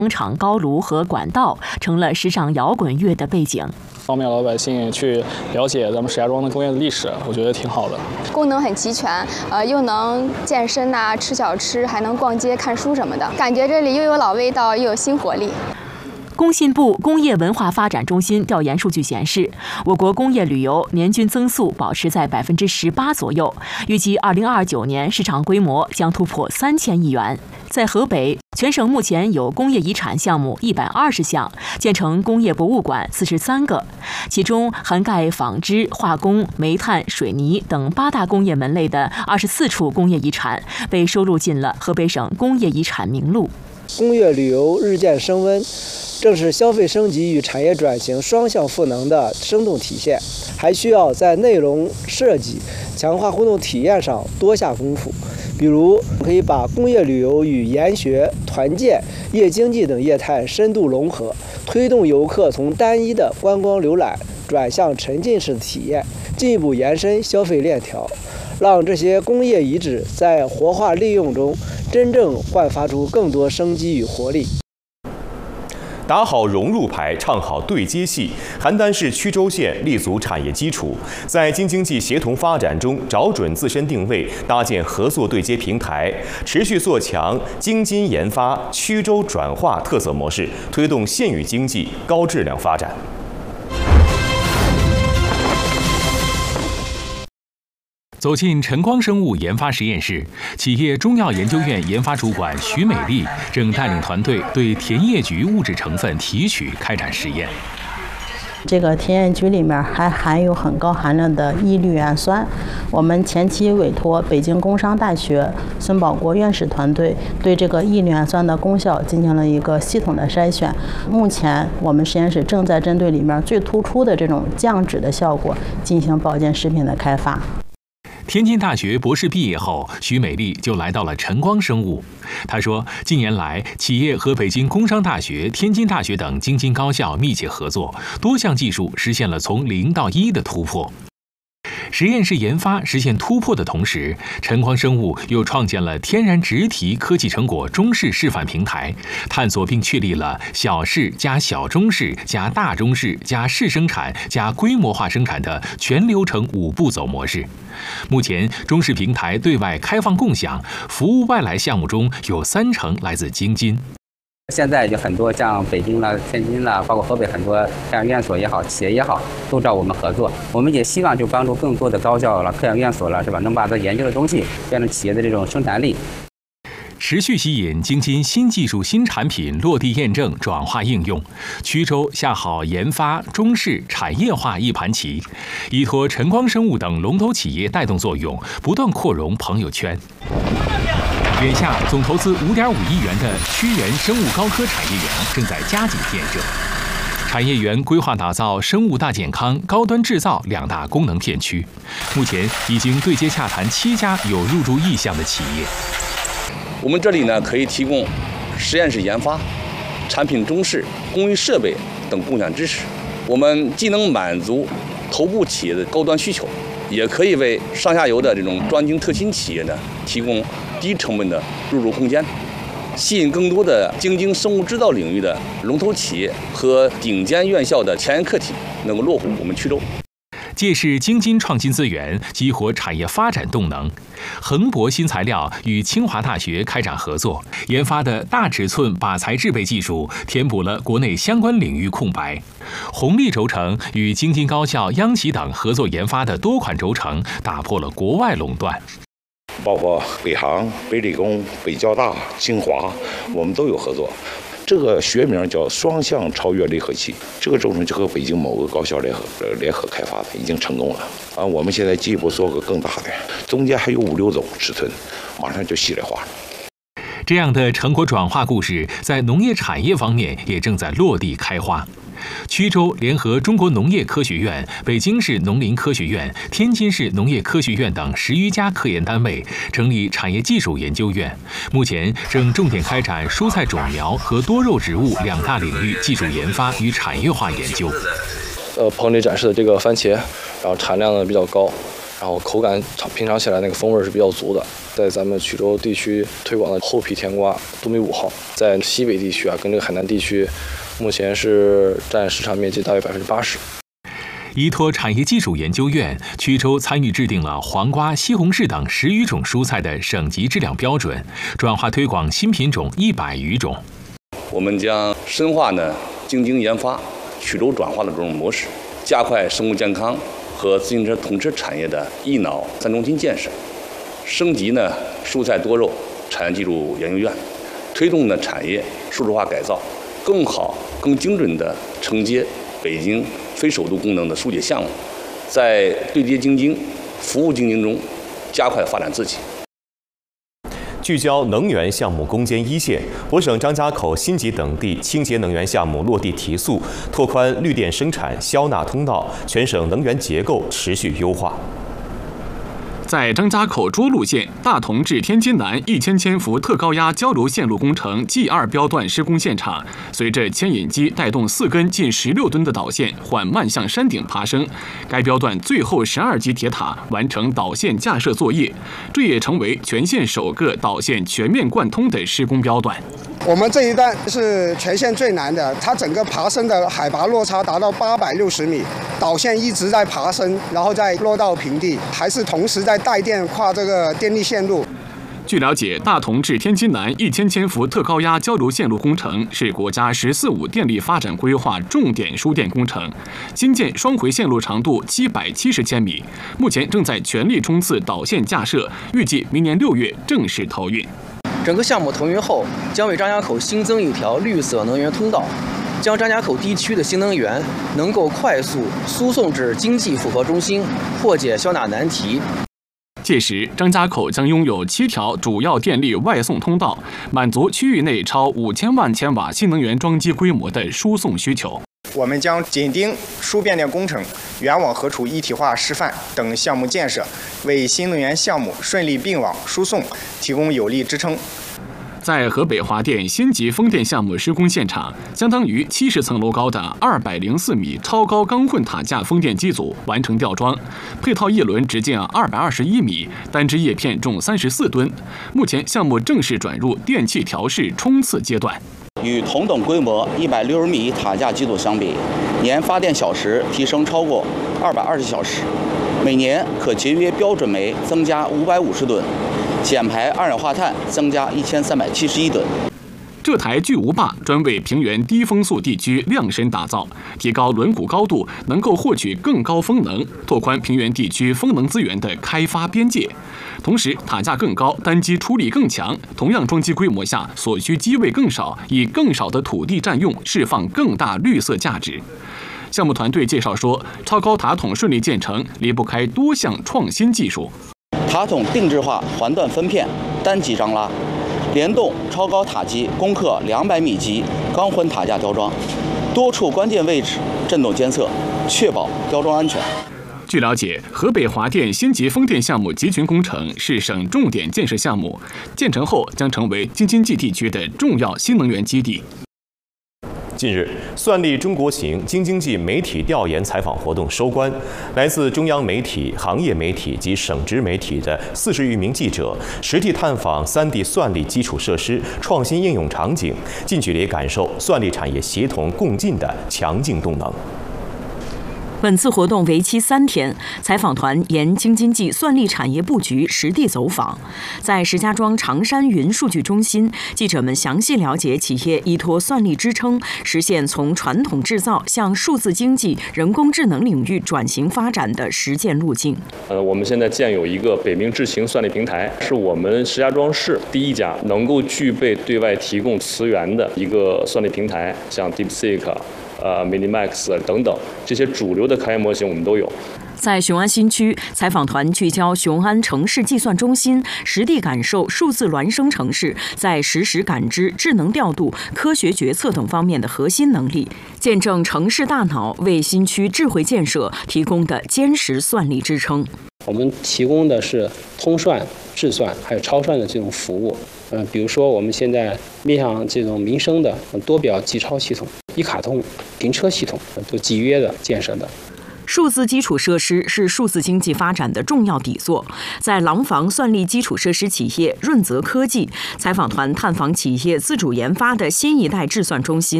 工厂高炉和管道成了时尚摇滚乐的背景， 方便老百姓去了解咱们石家庄的工业的历史，我觉得挺好的。 功能很齐全，又能健身呐、吃小吃，还能逛街、看书什么的，感觉这里又有老味道，又有新活力。 工信部工业文化发展中心调研数据显示，我国工业旅游年均增速保持在18%左右，预计2029年市场规模将突破3000亿元。在河北，全省目前有工业遗产项目120项，建成工业博物馆43个，其中涵盖纺织、化工、煤炭、水泥等8大工业门类的24处工业遗产被收录进了河北省工业遗产名录。 工业旅游日渐升温，正是消费升级与产业转型双向赋能的生动体现，还需要在内容设计、强化互动体验上多下功夫。比如，可以把工业旅游与研学、团建、夜经济等业态深度融合，推动游客从单一的观光浏览转向沉浸式的体验，进一步延伸消费链条，让这些工业遗址在活化利用中真正焕发出更多生机与活力。 打好融入牌，唱好对接戏，邯郸市曲周县立足产业基础，在京津冀协同发展中找准自身定位，搭建合作对接平台，持续做强京津研发、曲周转化特色模式，推动县域经济高质量发展。 走进晨光生物研发实验室，企业中药研究院研发主管徐美丽正带领团队对甜叶菊物质成分提取开展实验。 这个甜叶菊里面还含有很高含量的一氯原酸。我们前期委托北京工商大学孙保国院士团队对这个一氯原酸的功效进行了一个系统的筛选。目前我们实验室正在针对里面最突出的这种降脂的效果进行保健食品的开发。 天津大学博士毕业后，徐美丽就来到了晨光生物。她说，近年来，企业和北京工商大学、天津大学等京津高校密切合作，多项技术实现了从0到1的突破。实验室研发实现突破的同时，晨光生物又创建了天然植提科技成果中试示范平台，探索并确立了小试加小中试加大中试加试生产加规模化生产的全流程5步走模式。目前，中试平台对外开放共享，服务外来项目中有30%来自京津。 现在就很多像北京了、天津了，包括河北很多科研院所也好、企业也好，都找我们合作。我们也希望就帮助更多的高校了、科研院所了，是吧？能把它研究的东西变成企业的这种生产力。 持续吸引京津新技术、新产品落地验证、转化应用，曲周下好研发、中试、产业化一盘棋，依托晨光生物等龙头企业带动作用，不断扩容朋友圈。眼下总投资5.5亿元的屈原生物高科产业园正在加紧建设。产业园规划打造生物大健康、高端制造2大功能片区，目前已经对接洽谈7家有入驻意向的企业。 我们这里呢，可以提供实验室研发、产品中试、工艺设备等共享支持。我们既能满足头部企业的高端需求，也可以为上下游的这种专精特新企业呢提供低成本的入驻空间，吸引更多的京津生物制造领域的龙头企业和顶尖院校的前沿课题能够落户我们曲周。 借势京津创新资源，激活产业发展动能。恒博新材料与清华大学开展合作，研发的大尺寸靶材制备技术填补了国内相关领域空白。红利轴承与京津高校、央企等合作研发的多款轴承，打破了国外垄断。 包括北航、北理工、北交大、清华，我们都有合作。这个学名叫双向超越离合器，这个轴承就和北京某个高校联合开发的，已经成功了啊！我们现在进一步做个更大的，中间还有5、6种尺寸，马上就系列化了。 这样的成果转化故事，在农业产业方面也正在落地开花。曲周联合中国农业科学院、北京市农林科学院、天津市农业科学院等10余家科研单位，成立产业技术研究院，目前正重点开展蔬菜种苗和多肉植物2大领域技术研发与产业化研究。 棚里展示的这个番茄，然后产量呢比较高， 然后口感品尝起来那个风味是比较足的。在咱们衢州地区推广的厚皮甜瓜杜米5号，在西北地区跟这个海南地区，目前是占市场面积大约80%。 依托产业技术研究院，衢州参与制定了黄瓜、西红柿等10余种蔬菜的省级质量标准，转化推广新品种100余种。 我们将深化精精研发、衢州转化的这种模式，加快生物健康和自行车统吃产业的一脑3中心建设，升级蔬菜多肉产业技术研究院，推动产业数字化改造，更好、更精准地承接北京非首都功能的疏解项目，在对接京津、服务京津中加快发展自己。 聚焦能源项目攻坚一线，我省张家口、新集等地清洁能源项目落地提速，拓宽绿电生产消纳通道，全省能源结构持续优化。 在张家口涿鹿县大同至天津南1000千伏特高压交流线路工程 G2 标段施工现场，随着牵引机带动4根近16吨的导线缓慢向山顶爬升，该标段最后12级铁塔完成导线架设作业，这也成为全县首个导线全面贯通的施工标段。 我们这一段是全县最难的，它整个爬升的海拔落差达到860米，导线一直在爬升，然后再落到平地，还是同时在带电跨这个电力线路。 据了解，大同至天津南1000千伏特高压交流线路工程是国家“十四五”电力发展规划重点输电工程，新建双回线路长度770千米，目前正在全力冲刺导线架设，预计明年6月正式投运。 整个项目投运后，将为张家口新增一条绿色能源通道，将张家口地区的新能源能够快速输送至经济复合中心，破解消纳难题。 届时，张家口将拥有7条主要电力外送通道，满足区域内超5000万千瓦新能源装机规模的输送需求。 我们将紧盯输变电工程、源网合储一体化示范等项目建设，为新能源项目顺利并网输送提供有力支撑。 在河北华电新集风电项目施工现场，相当于70层楼高的204米超高钢混塔架风电机组完成吊装，配套叶轮直径221米，单支叶片重34吨。目前项目正式转入电气调试冲刺阶段。 与同等规模160米塔架机组相比，年发电小时提升超过220小时，每年可节约标准煤增加550吨，减排二氧化碳增加1371吨。 这台巨无霸专为平原低风速地区量身打造，提高轮毂高度，能够获取更高风能，拓宽平原地区风能资源的开发边界。同时，塔架更高，单机出力更强，同样装机规模下，所需机位更少，以更少的土地占用，释放更大绿色价值。项目团队介绍说，超高塔筒顺利建成，离不开多项创新技术。 塔筒定制化环段分片，单级张拉，联动超高塔基攻克200米级钢混塔架吊装，多处关键位置震动监测，确保吊装安全。 据了解，河北华电新集风电项目集群工程是省重点建设项目，建成后将成为京津冀地区的重要新能源基地。 近日，算力中国行京津冀媒体调研采访活动收官，来自中央媒体、行业媒体及省直媒体的40余名记者，实地探访3D 算力基础设施创新应用场景，近距离感受算力产业协同共进的强劲动能。 本次活动为期3天，采访团沿京津冀算力产业布局实地走访。在石家庄长山云数据中心，记者们详细了解企业依托算力支撑，实现从传统制造向数字经济、人工智能领域转型发展的实践路径。 我们现在建有一个北冥智行算力平台，是我们石家庄市第一家能够具备对外提供磁源的一个算力平台，像 DeepSeek、Minimax 等等这些主流的开源模型我们都有。 在雄安新区，采访团聚焦雄安城市计算中心，实地感受数字孪生城市在实时感知、智能调度、科学决策等方面的核心能力，见证城市大脑为新区智慧建设提供的坚实算力支撑。 我们提供的是通算、智算还有超算的这种服务。比如说我们现在面向这种民生的多表记钞系统、一卡通、停车系统，都集约的建设的。 数字基础设施是数字经济发展的重要底座。在廊坊算力基础设施企业润泽科技，采访团探访企业自主研发的新一代智算中心。